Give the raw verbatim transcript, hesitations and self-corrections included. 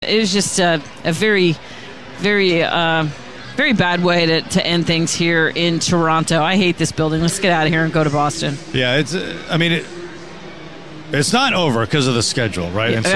It was just a, a very, very, uh, very bad way to, to end things here in Toronto. I hate this building. Let's get out of here and go to Boston. Yeah, it's. Uh, I mean, it, it's not over because of the schedule, right? Yeah, and so